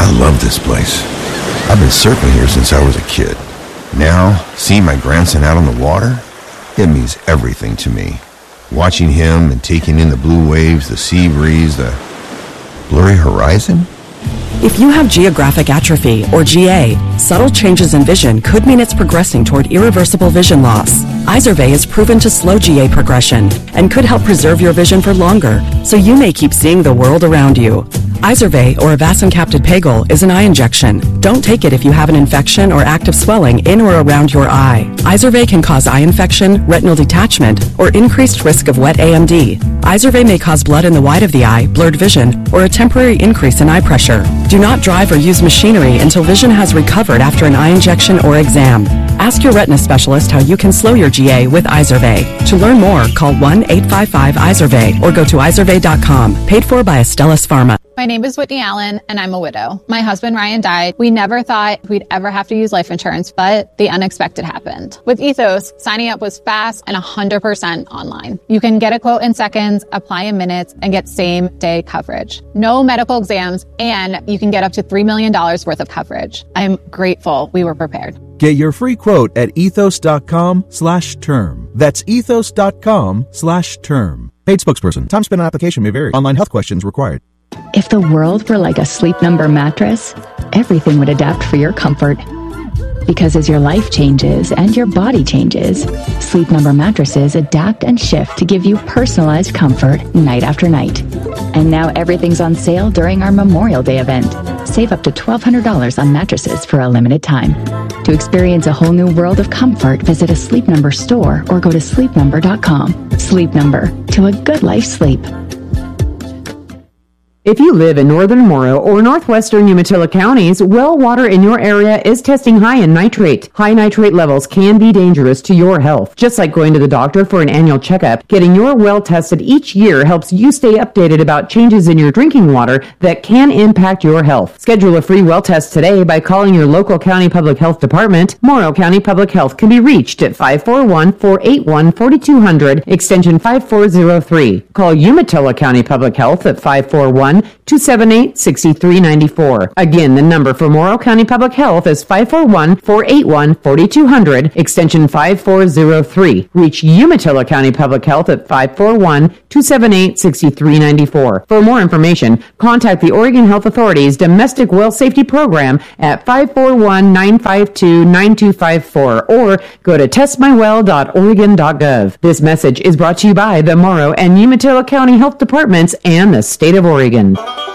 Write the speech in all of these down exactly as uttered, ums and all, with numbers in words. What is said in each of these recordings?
I love this place. I've been surfing here since I was a kid. Now, seeing my grandson out on the water, it means everything to me. Watching him and taking in the blue waves, the sea breeze, the blurry horizon. If you have geographic atrophy, or G A, subtle changes in vision could mean it's progressing toward irreversible vision loss. Izervay is proven to slow G A progression and could help preserve your vision for longer, so you may keep seeing the world around you. Izervay, or avacincaptad pegol, is an eye injection. Don't take it if you have an infection or active swelling in or around your eye. Izervay can cause eye infection, retinal detachment, or increased risk of wet A M D. Izervay may cause blood in the white of the eye, blurred vision, or a temporary increase in eye pressure. Do not drive or use machinery until vision has recovered after an eye injection or exam. Ask your retina specialist how you can slow your G A with Izervay. To learn more, call one eight five five Izervay or go to izervay dot com. Paid for by Astellas Pharma. My name is Whitney Allen, and I'm a widow. My husband, Ryan, died. We never thought we'd ever have to use life insurance, but the unexpected happened. With Ethos, signing up was fast and one hundred percent online. You can get a quote in seconds, apply in minutes, and get same-day coverage. No medical exams, and you can get up to three million dollars worth of coverage. I'm grateful we were prepared. Get your free quote at ethos.com slash term. That's ethos.com slash term. Paid spokesperson. Time spent on application may vary. Online health questions required. If the world were like a Sleep Number mattress, everything would adapt for your comfort. Because as your life changes and your body changes, Sleep Number mattresses adapt and shift to give you personalized comfort night after night. And now everything's on sale during our Memorial Day event. Save up to twelve hundred dollars on mattresses for a limited time. To experience a whole new world of comfort, visit a Sleep Number store or go to sleep number dot com. Sleep Number, to a good life sleep. If you live in northern Morrow or northwestern Umatilla counties, well water in your area is testing high in nitrate. High nitrate levels can be dangerous to your health. Just like going to the doctor for an annual checkup, getting your well tested each year helps you stay updated about changes in your drinking water that can impact your health. Schedule a free well test today by calling your local county public health department. Morrow County Public Health can be reached at five four one, four eight one, four two zero zero, extension five four zero three. Call Umatilla County Public Health at five four one, two seven eight, six three nine four. Again, the number for Morrow County Public Health is five four one, four eight one, four two zero zero, extension five four zero three. Reach Umatilla County Public Health at five four one, two seven eight, six three nine four. For more information, contact the Oregon Health Authority's Domestic Well Safety Program at five four one, nine five two, nine two five four or go to test my well dot oregon dot gov. This message is brought to you by the Morrow and Umatilla County Health Departments and the State of Oregon.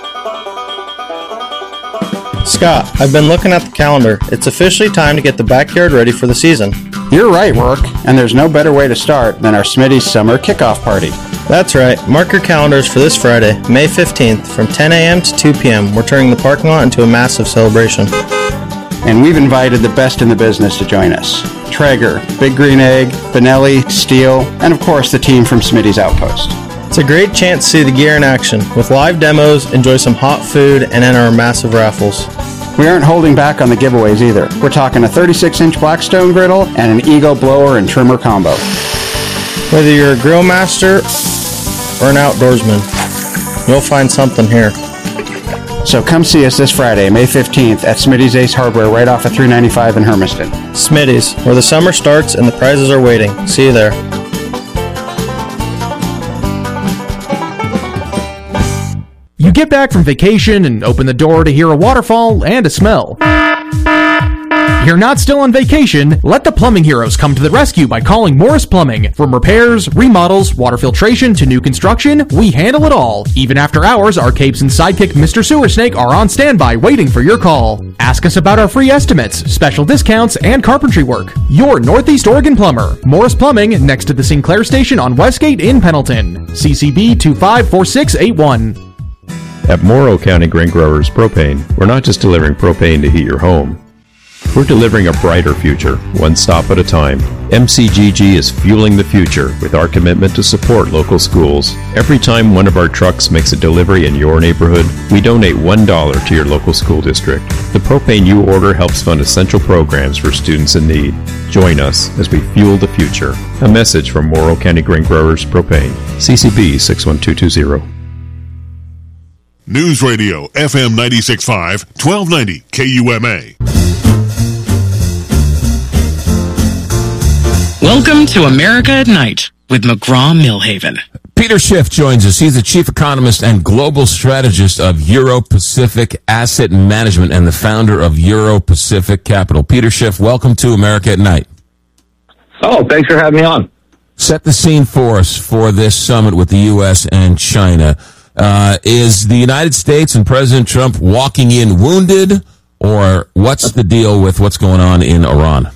Scott, I've been looking at the calendar. It's officially time to get the backyard ready for the season. You're right, Rourke, and there's no better way to start than our Smitty's Summer Kickoff Party. That's right. Mark your calendars for this Friday, May fifteenth, from ten a.m. to two p.m. We're turning the parking lot into a massive celebration. And we've invited the best in the business to join us. Traeger, Big Green Egg, Benelli, Steel, and of course the team from Smitty's Outpost. It's a great chance to see the gear in action. With live demos, enjoy some hot food, and enter our massive raffles. We aren't holding back on the giveaways either. We're talking a thirty-six inch Blackstone griddle and an Eagle blower and trimmer combo. Whether you're a grill master or an outdoorsman, you'll find something here. So come see us this Friday, May fifteenth at Smitty's Ace Hardware right off of three ninety-five in Hermiston. Smitty's, where the summer starts and the prizes are waiting. See you there. You get back from vacation and open the door to hear a waterfall and a smell. You're not still on vacation. Let the plumbing heroes come to the rescue by calling Morris Plumbing. From repairs, remodels, water filtration to new construction, we handle it all. Even after hours, our capes and sidekick Mister Sewer Snake are on standby waiting for your call. Ask us about our free estimates, special discounts, and carpentry work. Your Northeast Oregon plumber. Morris Plumbing, next to the Sinclair Station on Westgate in Pendleton. C C B two five four six eight one. At Morrow County Grain Growers Propane, we're not just delivering propane to heat your home. We're delivering a brighter future, one stop at a time. M C G G is fueling the future with our commitment to support local schools. Every time one of our trucks makes a delivery in your neighborhood, we donate one dollar to your local school district. The propane you order helps fund essential programs for students in need. Join us as we fuel the future. A message from Morrow County Grain Growers Propane. C C B six one two two zero. News Radio, F M ninety-six point five, twelve ninety K U M A. Welcome to America at Night with McGraw-Milhaven. Peter Schiff joins us. He's the chief economist and global strategist of Euro-Pacific Asset Management and the founder of Euro-Pacific Capital. Peter Schiff, welcome to America at Night. Oh, thanks for having me on. Set the scene for us for this summit with the U S and China. Uh, is the United States and President Trump walking in wounded, or what's the deal with what's going on in Iran?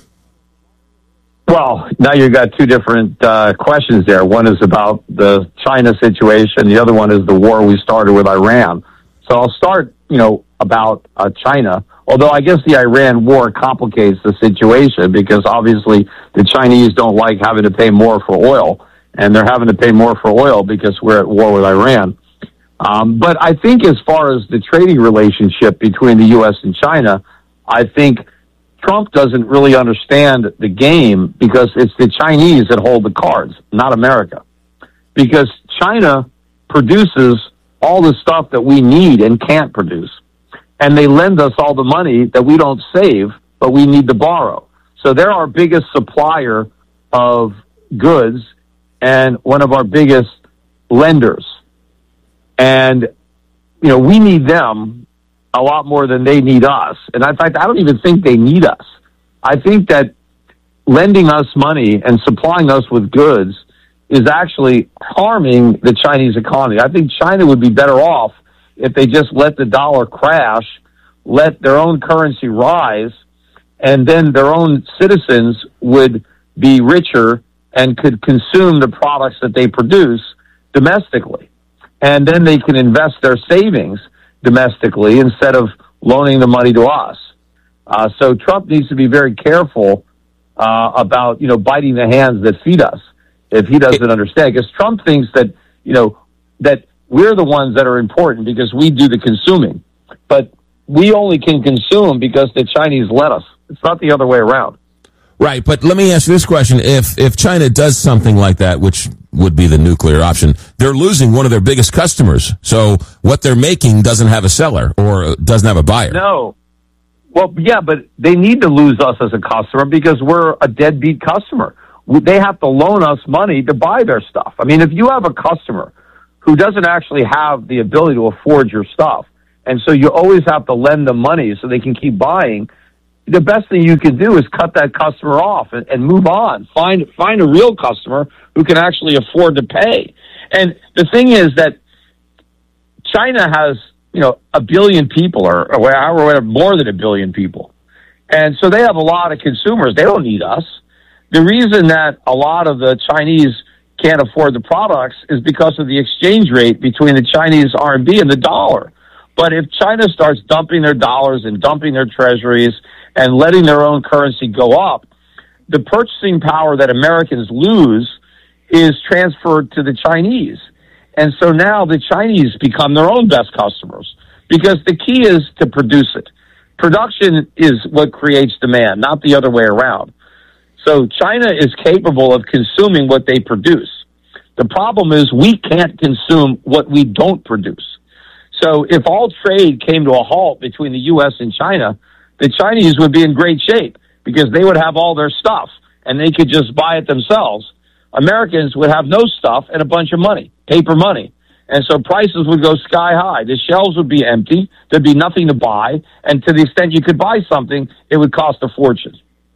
Well, now you've got two different uh, questions there. One is about the China situation. The other one is the war we started with Iran. So I'll start, you know, about uh, China. Although I guess the Iran war complicates the situation because obviously the Chinese don't like having to pay more for oil, and they're having to pay more for oil because we're at war with Iran. Um, but I think as far as the trading relationship between the U S and China, I think Trump doesn't really understand the game because it's the Chinese that hold the cards, not America. Because China produces all the stuff that we need and can't produce. And they lend us all the money that we don't save, but we need to borrow. So they're our biggest supplier of goods and one of our biggest lenders. And, you know, we need them a lot more than they need us. And in fact, I don't even think they need us. I think that lending us money and supplying us with goods is actually harming the Chinese economy. I think China would be better off if they just let the dollar crash, let their own currency rise, and then their own citizens would be richer and could consume the products that they produce domestically. And then they can invest their savings domestically instead of loaning the money to us. Uh, so Trump needs to be very careful uh, about, you know, biting the hands that feed us if he doesn't understand. Because Trump thinks that, you know, that we're the ones that are important because we do the consuming. But we only can consume because the Chinese let us. It's not the other way around. Right, but let me ask you this question. If if China does something like that, which would be the nuclear option, they're losing one of their biggest customers. So what they're making doesn't have a seller or doesn't have a buyer. No. Well, yeah, but they need to lose us as a customer because we're a deadbeat customer. They have to loan us money to buy their stuff. I mean, if you have a customer who doesn't actually have the ability to afford your stuff, and so you always have to lend them money so they can keep buying, the best thing you can do is cut that customer off and, and move on. Find find a real customer who can actually afford to pay. And the thing is that China has, you know, a billion people or, or whatever, more than a billion people. And so they have a lot of consumers. They don't need us. The reason that a lot of the Chinese can't afford the products is because of the exchange rate between the Chinese R M B and the dollar. But if China starts dumping their dollars and dumping their treasuries and letting their own currency go up, the purchasing power that Americans lose is transferred to the Chinese. And so now the Chinese become their own best customers because the key is to produce it. Production is what creates demand, not the other way around. So China is capable of consuming what they produce. The problem is we can't consume what we don't produce. So if all trade came to a halt between the U S and China, the Chinese would be in great shape because they would have all their stuff and they could just buy it themselves. Americans would have no stuff and a bunch of money, paper money. And so prices would go sky high. The shelves would be empty. There'd be nothing to buy. And to the extent you could buy something, it would cost a fortune.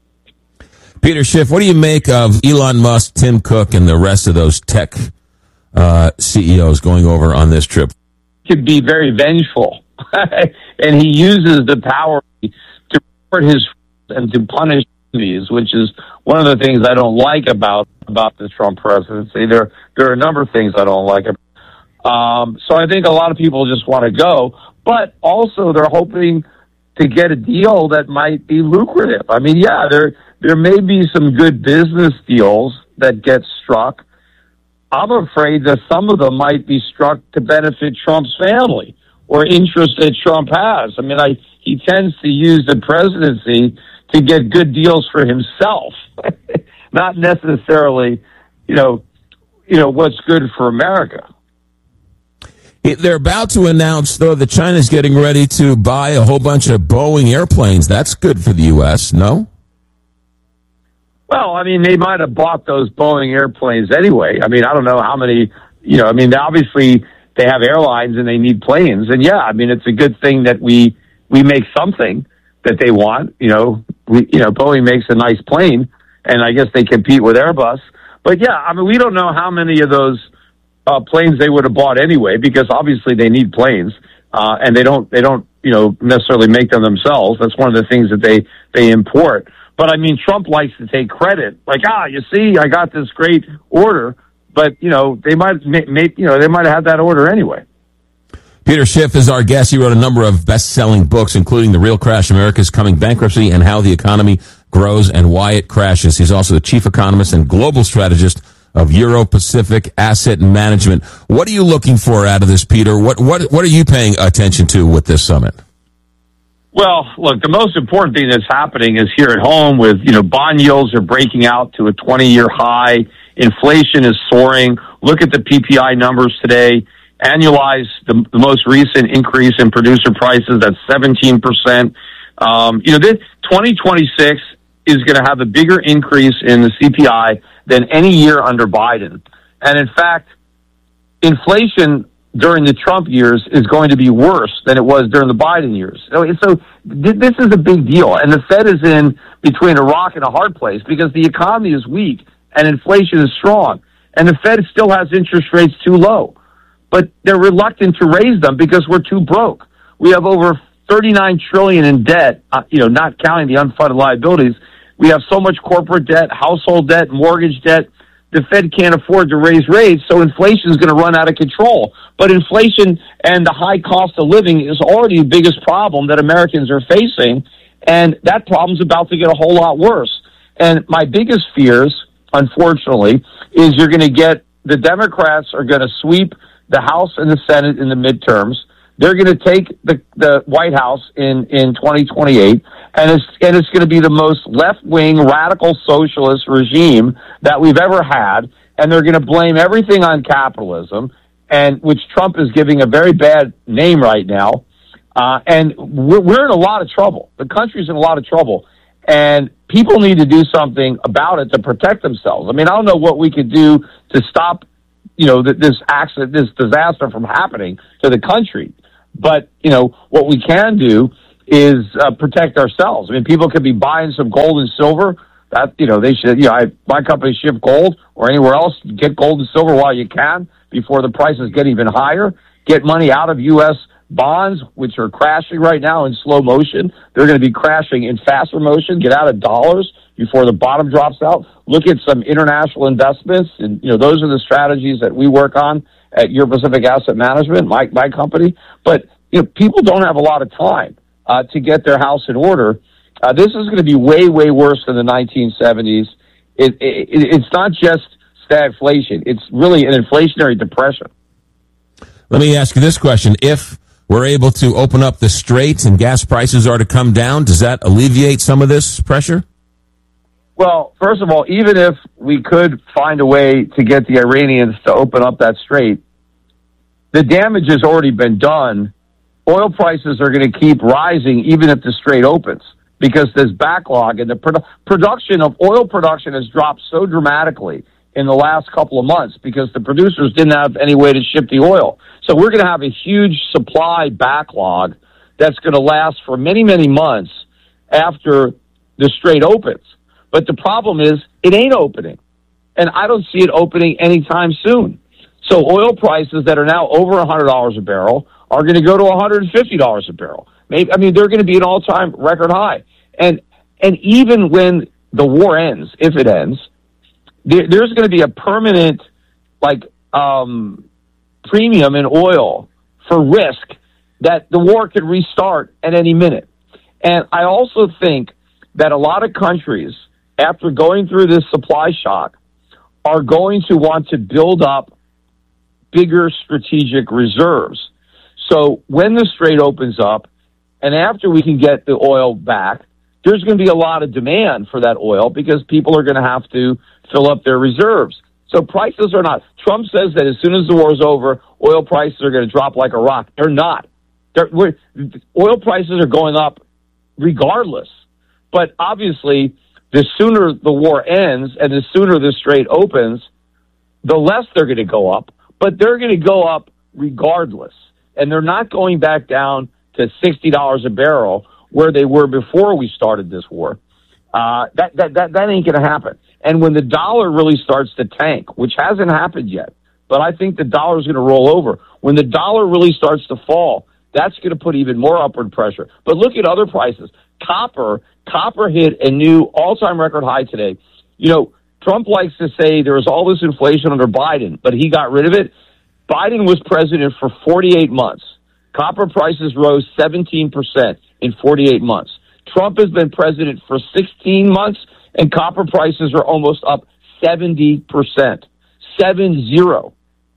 Peter Schiff, what do you make of Elon Musk, Tim Cook, and the rest of those tech uh, C E Os going over on this trip? Could be very vengeful, and he uses the power to hurt his and to punish enemies, which is one of the things I don't like about about the Trump presidency. There, there are a number of things I don't like. Um, so I think a lot of people just want to go, but also they're hoping to get a deal that might be lucrative. I mean, yeah, there there may be some good business deals that get struck. I'm afraid that some of them might be struck to benefit Trump's family or interests that Trump has. I mean, I, he tends to use the presidency to get good deals for himself, not necessarily, you know, you know, what's good for America. It, they're about to announce, though, that China's getting ready to buy a whole bunch of Boeing airplanes. That's good for the U S, no? Well, I mean, they might have bought those Boeing airplanes anyway. I mean, I don't know how many, you know, I mean, obviously they have airlines and they need planes. And yeah, I mean, it's a good thing that we, we make something that they want. You know, we, you know, Boeing makes a nice plane and I guess they compete with Airbus. But yeah, I mean, we don't know how many of those uh, planes they would have bought anyway, because obviously they need planes. Uh, and they don't, they don't, you know, necessarily make them themselves. That's one of the things that they, they import. But I mean, Trump likes to take credit, like, ah, you see, I got this great order, but you know, they might make, you know, they might have had that order anyway. Peter Schiff is our guest. He wrote a number of best-selling books, including The Real Crash: America's Coming Bankruptcy and How the Economy Grows and Why It Crashes. He's also the chief economist and global strategist of Euro-Pacific Asset Management. What are you looking for out of this, Peter? What what what are you paying attention to with this summit? Well, look, the most important thing that's happening is here at home with, you know, bond yields are breaking out to a twenty-year high. Inflation is soaring. Look at the P P I numbers today. Annualize the, the most recent increase in producer prices. That's seventeen percent. Um, you know, this twenty twenty-six is going to have a bigger increase in the C P I than any year under Biden. And in fact, inflation during the Trump years is going to be worse than it was during the Biden years. So, so th- this is a big deal. And the Fed is in between a rock and a hard place because the economy is weak and inflation is strong. And the Fed still has interest rates too low. But they're reluctant to raise them because we're too broke. We have over thirty-nine trillion dollars in debt, uh, you know, not counting the unfunded liabilities. We have so much corporate debt, household debt, mortgage debt. The Fed can't afford to raise rates, so inflation is going to run out of control. But inflation and the high cost of living is already the biggest problem that Americans are facing, and that problem's about to get a whole lot worse. And my biggest fears, unfortunately, is you're going to get the Democrats are going to sweep the House and the Senate in the midterms. They're going to take the, the White House in, in twenty twenty-eight, and it's, and it's going to be the most left-wing, radical socialist regime that we've ever had, and they're going to blame everything on capitalism, and which Trump is giving a very bad name right now. Uh, and we're, we're in a lot of trouble. The country's in a lot of trouble, and people need to do something about it to protect themselves. I mean, I don't know what we could do to stop, you know, this accident, this disaster from happening to the country. But, you know, what we can do is uh, protect ourselves. I mean, people could be buying some gold and silver. That, you know, they should, you know, I, my company Ship Gold or anywhere else, get gold and silver while you can before the prices get even higher. Get money out of U S bonds, which are crashing right now in slow motion. They're going to be crashing in faster motion. Get out of dollars before the bottom drops out. Look at some international investments. And, you know, those are the strategies that we work on at Euro-Pacific Asset Management, my, my company. But, you know, people don't have a lot of time uh, to get their house in order. Uh, this is going to be way, way worse than the nineteen seventies. It, it, it's not just stagflation. It's really an inflationary depression. Let me ask you this question. If we're able to open up the straits and gas prices are to come down, does that alleviate some of this pressure? Well, first of all, even if we could find a way to get the Iranians to open up that strait, the damage has already been done. Oil prices are going to keep rising even if the strait opens because there's backlog, and the produ- production of oil production has dropped so dramatically in the last couple of months because the producers didn't have any way to ship the oil. So we're going to have a huge supply backlog that's going to last for many, many months after the strait opens. But the problem is it ain't opening, and I don't see it opening anytime soon. So oil prices that are now over one hundred dollars a barrel are going to go to one hundred fifty dollars a barrel. Maybe, I mean, they're going to be an all-time record high. And and even when the war ends, if it ends, there, there's going to be a permanent, like, um, premium in oil for risk that the war could restart at any minute. And I also think that a lot of countries, after going through this supply shock, are going to want to build up bigger strategic reserves. So when the strait opens up, and after we can get the oil back, there's going to be a lot of demand for that oil because people are going to have to fill up their reserves. So prices are not. Trump says that as soon as the war is over, oil prices are going to drop like a rock. They're not. They're, we're, oil prices are going up regardless. But obviously, the sooner the war ends and the sooner the strait opens, the less they're going to go up. But they're going to go up regardless. And they're not going back down to sixty dollars a barrel where they were before we started this war. Uh, that, that, that, that ain't going to happen. And when the dollar really starts to tank, which hasn't happened yet, but I think the dollar is going to roll over. When the dollar really starts to fall, that's going to put even more upward pressure. But look at other prices. Copper, copper hit a new all-time record high today. You know, Trump likes to say there was all this inflation under Biden, but he got rid of it. Biden was president for forty-eight months. Copper prices rose seventeen percent in forty-eight months. Trump has been president for sixteen months, and copper prices are almost up seventy percent. Seven zero.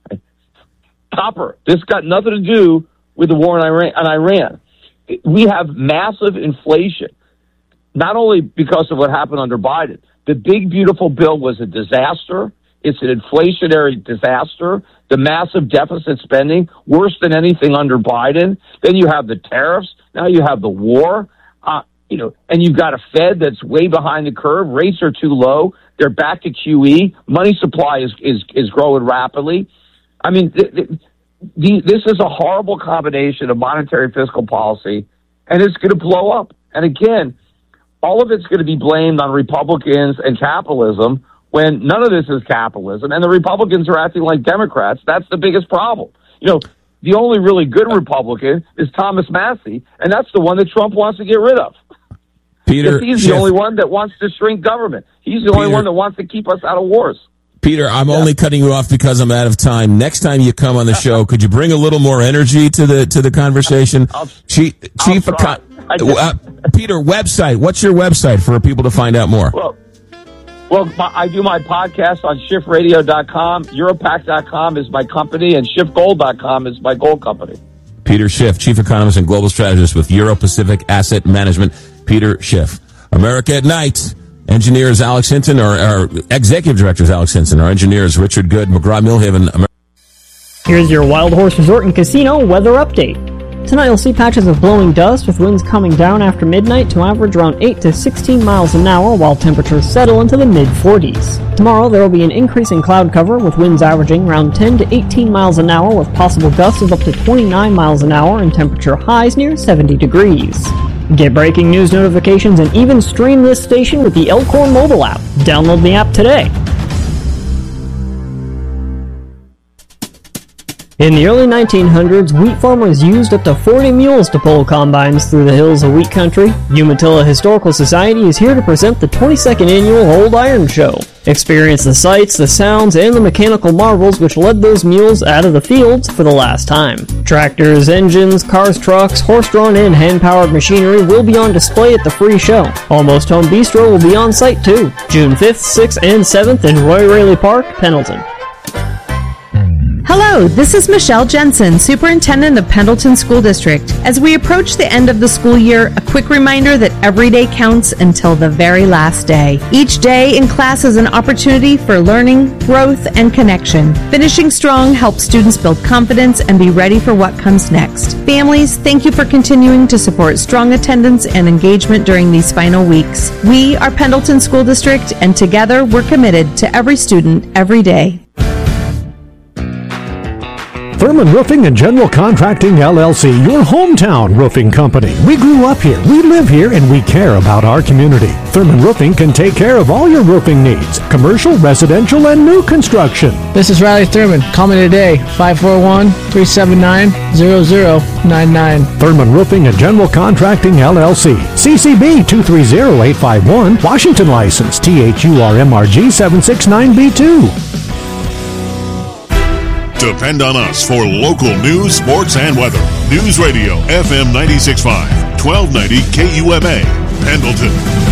Copper. This got nothing to do with the war in Iran. In Iran. We have massive inflation, not only because of what happened under Biden. The big, beautiful bill was a disaster. It's an inflationary disaster. The massive deficit spending, worse than anything under Biden. Then you have the tariffs. Now you have the war. Uh, you know, and you've got a Fed that's way behind the curve. Rates are too low. They're back to Q E. Money supply is is, is growing rapidly. I mean, th- th- the, this is a horrible combination of monetary fiscal policy, and it's going to blow up. And again, all of it's going to be blamed on Republicans and capitalism when none of this is capitalism, and the Republicans are acting like Democrats. That's the biggest problem. You know, the only really good Republican is Thomas Massie, and that's the one that Trump wants to get rid of. Peter, he's the Schiff, only one that wants to shrink government. He's the only Peter, one that wants to keep us out of wars. Peter, I'm yeah. only cutting you off because I'm out of time. Next time you come on the show, could you bring a little more energy to the to the conversation? I'll, Chief, Chief I'll Econ- uh, Peter, website. What's your website for people to find out more? Well, well, my, I do my podcast on Schiff Radio dot com. Europac dot com is my company, and Schiff Gold dot com is my gold company. Peter Schiff, Chief Economist and Global Strategist with Euro Pacific Asset Management. Peter Schiff. America at Night. Engineers Alex Hinton, or, or Executive Directors Alex Hinton. Our engineers Richard Good, McGraw-Milhaven. Amer- Here's your Wild Horse Resort and Casino weather update. Tonight you'll see patches of blowing dust with winds coming down after midnight to average around eight to sixteen miles an hour while temperatures settle into the mid forties. Tomorrow there will be an increase in cloud cover with winds averaging around ten to eighteen miles an hour with possible gusts of up to twenty-nine miles an hour and temperature highs near seventy degrees. Get breaking news notifications and even stream this station with the Elkhorn mobile app. Download the app today. In the early nineteen hundreds, wheat farmers used up to forty mules to pull combines through the hills of wheat country. Umatilla Historical Society is here to present the twenty-second annual Old Iron Show. Experience the sights, the sounds, and the mechanical marvels which led those mules out of the fields for the last time. Tractors, engines, cars, trucks, horse-drawn and hand-powered machinery will be on display at the free show. Almost Home Bistro will be on site too. June fifth, sixth, and seventh in Roy Raley Park, Pendleton. Hello, this is Michelle Jensen, Superintendent of Pendleton School District. As we approach the end of the school year, a quick reminder that every day counts until the very last day. Each day in class is an opportunity for learning, growth, and connection. Finishing strong helps students build confidence and be ready for what comes next. Families, thank you for continuing to support strong attendance and engagement during these final weeks. We are Pendleton School District, and together we're committed to every student, every day. Thurman Roofing and General Contracting, L L C, your hometown roofing company. We grew up here, we live here, and we care about our community. Thurman Roofing can take care of all your roofing needs, commercial, residential, and new construction. This is Riley Thurman. Call me today, five four one, three seven nine, zero zero nine nine. Thurman Roofing and General Contracting, L L C. C C B two three zero eight five one, Washington license, T H U R M R G seven six nine B two. Depend on us for local news, sports, and weather. News Radio, F M ninety-six point five, twelve ninety K U M A, Pendleton.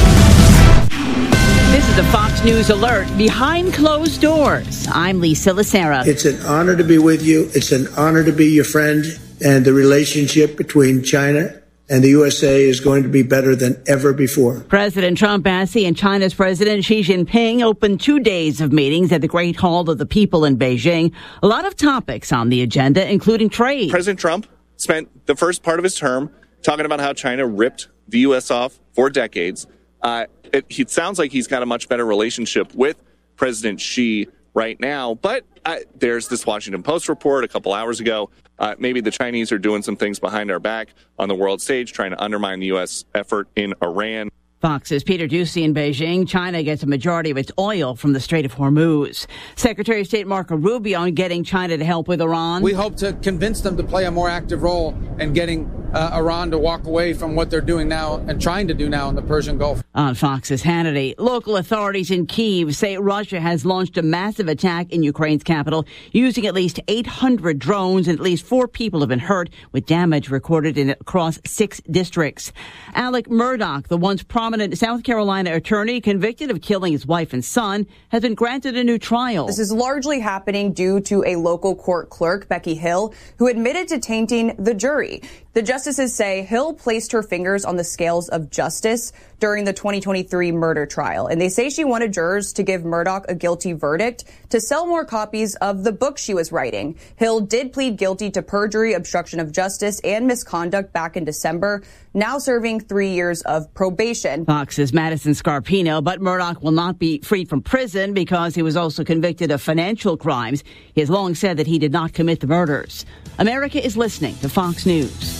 This is a Fox News Alert Behind Closed Doors. I'm Lisa Lacera. It's an honor to be with you. It's an honor to be your friend. And the relationship between China and the U S A is going to be better than ever before. President Trump asked and China's President Xi Jinping opened two days of meetings at the Great Hall of the People in Beijing. A lot of topics on the agenda, including trade. President Trump spent the first part of his term talking about how China ripped the U S off for decades. Uh, it, it sounds like he's got a much better relationship with President Xi right now, but uh, there's this Washington Post report a couple hours ago. Uh, maybe the Chinese are doing some things behind our back on the world stage, trying to undermine the U S effort in Iran. Fox's Peter Doocy in Beijing. China gets a majority of its oil from the Strait of Hormuz. Secretary of State Marco Rubio on getting China to help with Iran. We hope to convince them to play a more active role in getting uh, Iran to walk away from what they're doing now and trying to do now in the Persian Gulf. On Fox's Hannity, local authorities in Kyiv say Russia has launched a massive attack in Ukraine's capital using at least eight hundred drones, and at least four people have been hurt, with damage recorded in across six districts. Alec Murdaugh, the once prominent South Carolina attorney convicted of killing his wife and son, has been granted a new trial. This is largely happening due to a local court clerk, Becky Hill, who admitted to tainting the jury. The justices say Hill placed her fingers on the scales of justice during the twenty twenty-three murder trial. And they say she wanted jurors to give Murdaugh a guilty verdict to sell more copies of the book she was writing. Hill did plead guilty to perjury, obstruction of justice, and misconduct back in December, now serving three years of probation. Fox's Madison Scarpino, but Murdaugh will not be freed from prison because he was also convicted of financial crimes. He has long said that he did not commit the murders. America is listening to Fox News.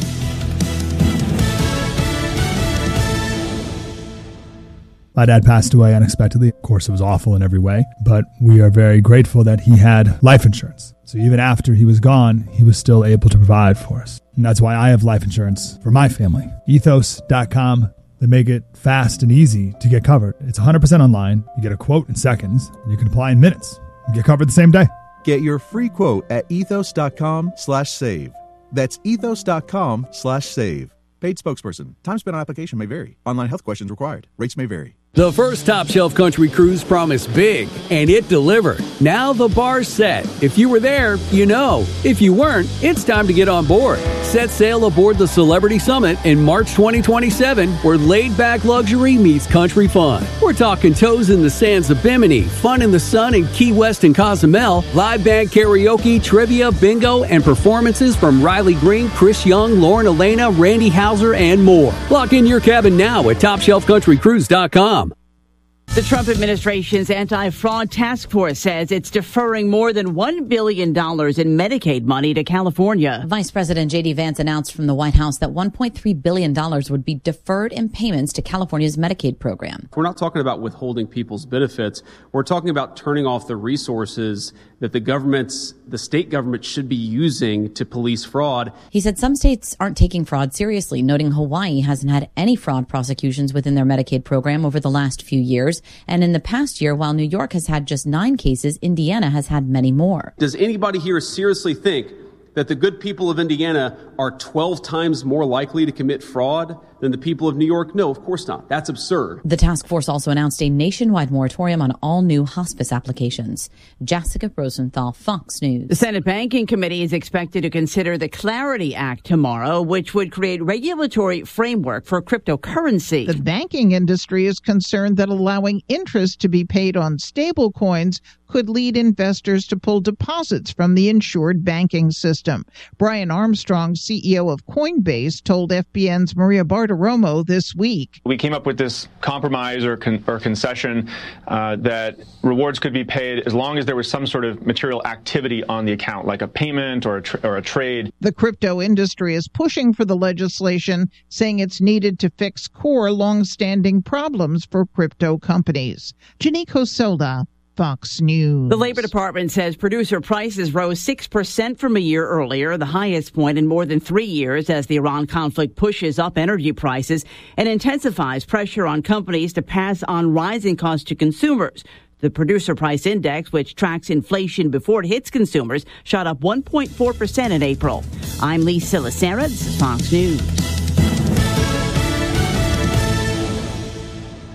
My dad passed away unexpectedly. Of course, it was awful in every way, but we are very grateful that he had life insurance. So even after he was gone, he was still able to provide for us. And that's why I have life insurance for my family. ethos dot com. They make it fast and easy to get covered. It's one hundred percent online. You get a quote in seconds, and you can apply in minutes. You get covered the same day. Get your free quote at ethos dot com slash save. That's ethos dot com slash save. Paid spokesperson. Time spent on application may vary. Online health questions required. Rates may vary. The first Top Shelf Country Cruise promised big, and it delivered. Now the bar's set. If you were there, you know. If you weren't, it's time to get on board. Set sail aboard the Celebrity Summit in March twenty twenty-seven, where laid-back luxury meets country fun. We're talking toes in the sands of Bimini, fun in the sun in Key West and Cozumel, live band karaoke, trivia, bingo, and performances from Riley Green, Chris Young, Lauren Elena, Randy Houser, and more. Lock in your cabin now at top shelf country cruise dot com. The Trump administration's anti-fraud task force says it's deferring more than one billion dollars in Medicaid money to California. Vice President J D. Vance announced from the White House that one point three billion dollars would be deferred in payments to California's Medicaid program. We're not talking about withholding people's benefits. We're talking about turning off the resources that the governments, the state government should be using to police fraud. He said some states aren't taking fraud seriously, noting Hawaii hasn't had any fraud prosecutions within their Medicaid program over the last few years. And in the past year, while New York has had just nine cases, Indiana has had many more. Does anybody here seriously think that the good people of Indiana are twelve times more likely to commit fraud than the people of New York? No, of course not. That's absurd. The task force also announced a nationwide moratorium on all new hospice applications. Jessica Rosenthal, Fox News. The Senate Banking Committee is expected to consider the Clarity Act tomorrow, which would create regulatory framework for cryptocurrency. The banking industry is concerned that allowing interest to be paid on stable coins could lead investors to pull deposits from the insured banking system. Brian Armstrong, C E O of Coinbase, told F B N's Maria Bartiromo this week. We came up with this compromise or, con- or concession uh, that rewards could be paid as long as there was some sort of material activity on the account, like a payment or a, tra- or a trade. The crypto industry is pushing for the legislation, saying it's needed to fix core long-standing problems for crypto companies. Janiko Soda, Fox News. The Labor Department says producer prices rose six percent from a year earlier, the highest point in more than three years, as the Iran conflict pushes up energy prices and intensifies pressure on companies to pass on rising costs to consumers. The Producer Price Index, which tracks inflation before it hits consumers, shot up one point four percent in April. I'm Lee Silasera. This is Fox News.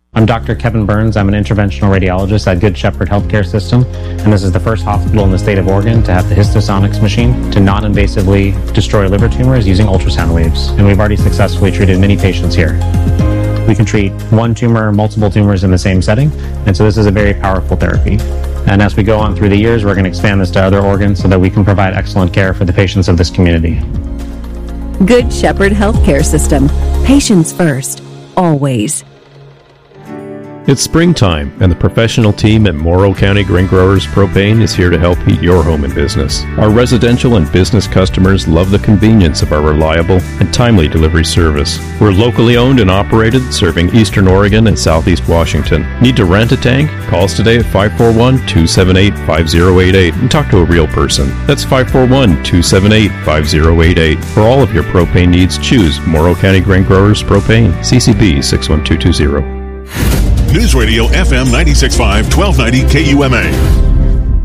I'm Doctor Kevin Burns. I'm an interventional radiologist at Good Shepherd Healthcare System, and this is the first hospital in the state of Oregon to have the Histosonics machine to non-invasively destroy liver tumors using ultrasound waves, and we've already successfully treated many patients here. We can treat one tumor, multiple tumors in the same setting, and so this is a very powerful therapy. And as we go on through the years, we're going to expand this to other organs so that we can provide excellent care for the patients of this community. Good Shepherd Healthcare System. Patients first, always. It's springtime, and the professional team at Morrow County Grain Growers Propane is here to help heat your home and business. Our residential and business customers love the convenience of our reliable and timely delivery service. We're locally owned and operated, serving Eastern Oregon and Southeast Washington. Need to rent a tank? Call us today at five four one, two seven eight, five zero eight eight and talk to a real person. That's five four one, two seven eight, five zero eight eight. For all of your propane needs, choose Morrow County Grain Growers Propane, C C B six one two two zero. News Radio F M ninety-six point five, twelve ninety K U M A.